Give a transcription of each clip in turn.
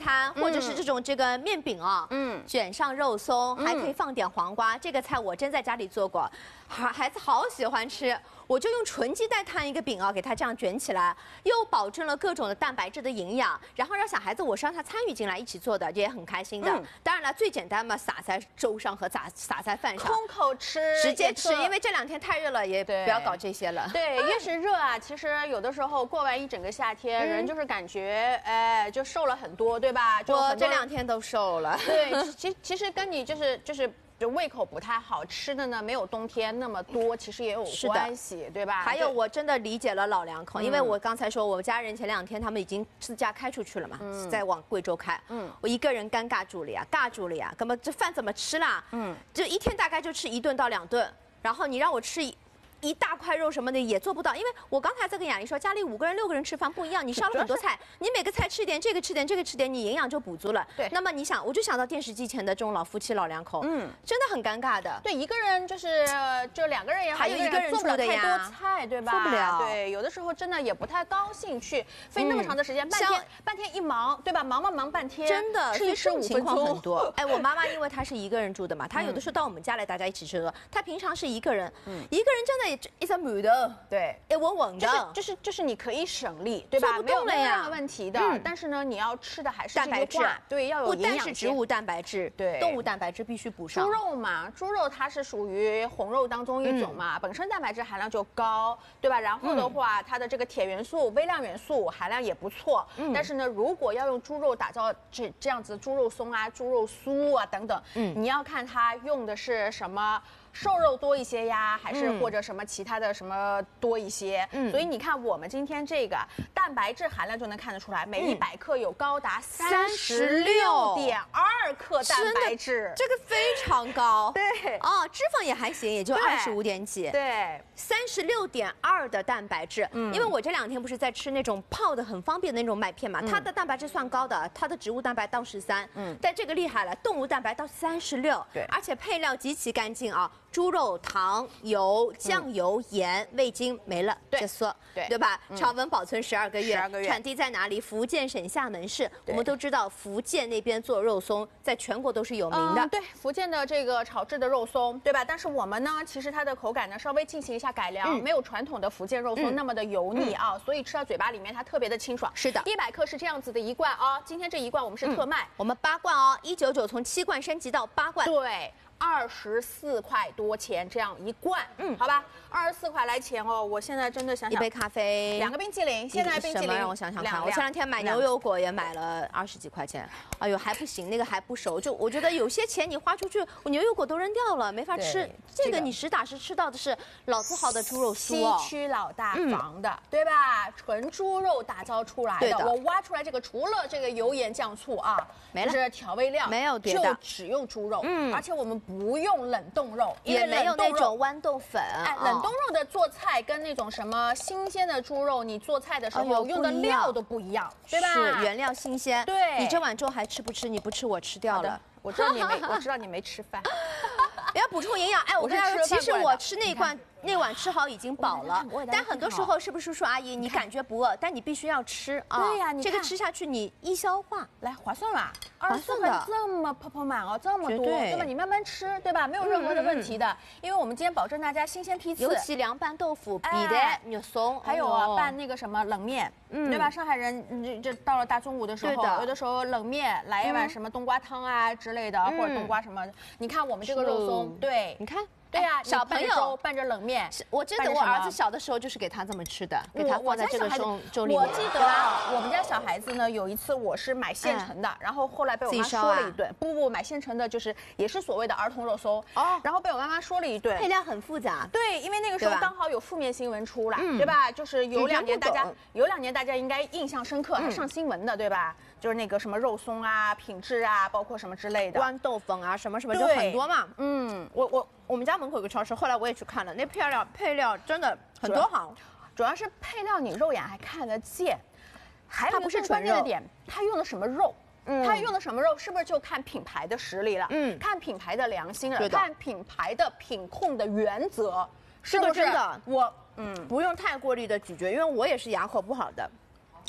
餐，或者是这个面饼啊，卷上肉松，还可以放点黄瓜。这个菜我真在家里做过，孩子好喜欢吃。我就用纯鸡蛋摊一个饼啊，给它这样卷起来，又保证了各种的蛋白质的营养，然后让小孩子我是让他参与进来一起做的，这也很开心的。当然了，最简单嘛，撒在粥上和撒在饭上， 空口吃， 直接吃，因为这2天太热了，也不要搞这些了。 对，越是热啊，其实有的时候过完一整个夏天，人就是感觉就瘦了很多，对吧？ 我这2天都瘦了。 对，其实跟你就胃口不太好吃的呢，没有冬天那么多，其实也有关系，对吧？ 还有，我真的理解了老两口，因为我刚才说，我家人前2天他们已经自驾开出去了嘛，再往贵州开，我一个人尴尬住了呀，尬住了呀，根本这饭怎么吃啦？这一天大概就吃1顿到2顿，然后你让我吃一大块肉什么的也做不到，因为我刚才在跟雅丽说，家里5个人、6个人吃饭不一样，你烧了很多菜，你每个菜吃一点，这个吃点，这个吃点，你营养就补足了。对。那么你想，我就想到电视机前的这种老夫妻、老两口，真的很尴尬的。 对，一个人就2个人也好， 还有一个人做不了太多菜，对吧？ 做不了。 对，有的时候真的也不太高兴去费那么长的时间，半天一忙，对吧？忙半天， 真的吃一吃5分钟很多。哎，我妈妈因为她是一个人住的嘛，她有的时候到我们家来，大家一起吃的时候，她平常是一个人，真的一直满的。对，稳的， 就是你可以省力，对吧？没有任何问题的。但是呢，你要吃的还是蛋白质， 对，要有营养。 不单是植物蛋白质，对，动物蛋白质必须补上。 猪肉嘛，猪肉它是属于红肉当中一种嘛，本身蛋白质含量就高，对吧？然后的话，它的这个铁元素、微量元素含量也不错。但是呢，如果要用猪肉打造这样子猪肉松啊、猪肉酥啊等等，你要看它用的是什么。瘦肉多一些呀，还是或者什么其他的什么多一些？所以你看我们今天这个蛋白质含量就能看得出来，每100克有高达36.2克蛋白质， 这个非常高。 对， 哦，脂肪也还行，也就25点几。 对 ，36.2的蛋白质。因为我这2天不是在吃那种泡的很方便的那种麦片嘛，它的蛋白质算高的，它的植物蛋白到13，但这个厉害了，动物蛋白到36，对，而且配料极其干净啊。猪肉、糖、油、酱油、盐、味精没了，这说对吧？常温保存12个月。产地在哪里？福建省厦门市。我们都知道福建那边做肉松，在全国都是有名的。 对，福建的这个炒制的肉松，对吧？但是我们呢，其实它的口感呢稍微进行一下改良，没有传统的福建肉松那么的油腻啊，所以吃到嘴巴里面它特别的清爽。 是的 ，100克是这样子的1罐啊，今天这1罐我们是特卖， 我们8罐哦，199从7罐升级到8罐。 对。24块多钱这样1罐，好吧，24块来钱哦。我现在真的想想， 一杯咖啡 ，2个冰淇淋，现在冰淇淋让我想想看，我前2天买牛油果也买了20几块钱，哎呦还不行，那个还不熟，就我觉得有些钱你花出去，我牛油果都扔掉了，没法吃。这个你实打实吃到的是老字号的猪肉酥哦， 西区老大房的，对吧？纯猪肉打造出来的，我挖出来这个除了这个油盐酱醋啊， 没了， 就是调味料， 没有别的， 就只用猪肉，而且我们不用冷冻肉， 也没有那种豌豆粉。 哎，冷冻肉的做菜跟那种什么新鲜的猪肉，你做菜的时候用的料都不一样，对吧？ 是原料新鲜。 对， 你这碗粥还吃不吃？你不吃我吃掉了。 我知道你没吃饭， 要补充营养。哎，我跟他说，其实我吃那碗吃好已经饱了，但很多时候是不是叔叔阿姨，你感觉不饿，但你必须要吃啊。 对呀， 这个吃下去你易消化， 来划算吧？24块这么泡满哦，这么多，对吧？你慢慢吃，对吧？没有任何的问题的，因为我们今天保证大家新鲜批次， 尤其凉拌豆腐、皮的肉松， 还有啊拌那个什么冷面，对吧？上海人这到了大中午的时候，有的时候冷面来一碗什么冬瓜汤啊之类的，或者冬瓜什么，你看我们这个肉松，对， 你看。 对呀， 小朋友拌着冷面， 我真的，我儿子小的时候就是给他这么吃的，给他放在这个粥里面。 我记得啊，我们家小孩子呢，有一次我是买现成的，然后后来被我妈说了一顿，不买现成的，就是也是所谓的儿童肉松哦，然后被我妈妈说了一顿， 配料很复杂。 对，因为那个时候刚好有负面新闻出来，对吧？就是有2年大家应该印象深刻，还上新闻的，对吧？就是那个什么肉松啊、品质啊，包括什么之类的， 豌豆粉啊，什么什么就很多嘛。我们家门口有个超市，后来我也去看了，那配料真的很多行， 主要是配料你肉眼还看得见，还有一个最关键的点，它用的什么肉？它用的什么肉，是不是就看品牌的实力了？看品牌的良心了，看品牌的品控的原则，是不是？ 真的，我不用太过滤的咀嚼，因为我也是牙口不好的。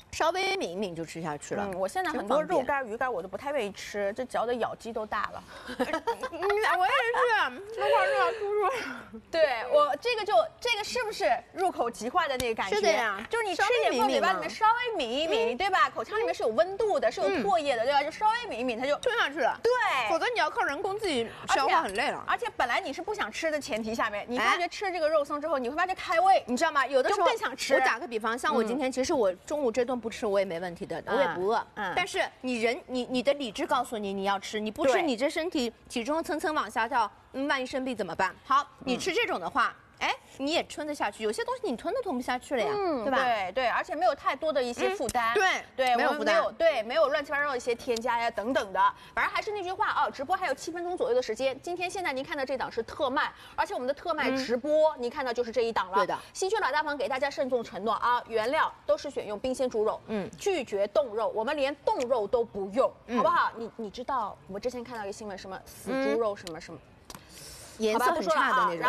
稍微抿一抿就吃下去了。 我现在很多肉干、鱼干我都不太愿意吃，这嚼的咬肌都大了。 我也是，这块肉要突出。 对我这个是不是入口即化的那个感觉？ 是的呀， 就是你吃一点放嘴巴里面稍微抿一抿，对吧？口腔里面是有温度的，是有唾液的，对吧？就稍微抿一抿，它就吞下去了。 对， 否则你要靠人工自己消化很累了。 而且本来你是不想吃的前提下面，你发觉吃了这个肉松之后，你会发觉开胃， 你知道吗？有的时候更想吃。 我打个比方，像我今天，其实我中午这顿不吃我也没问题的，我也不饿。但是你的理智告诉你要吃，你不吃你这身体体重蹭蹭往下掉，万一生病怎么办？好，你吃这种的话。哎，你也吞得下去，有些东西你吞都吞不下去了呀，对吧？ 对，而且没有太多的一些负担， 对，没有负担， 没有乱七八糟的一些添加呀等等的。反正还是那句话啊，直播还有7分钟左右的时间。现在您看到这档是特卖，而且我们的特卖直播，您看到就是这一档了。 对的， 稀缺老大房给大家慎重承诺啊，原料都是选用冰鲜猪肉，拒绝冻肉，我们连冻肉都不用，好不好？你知道我之前看到一个新闻，什么死猪肉什么， 颜色很差的那种。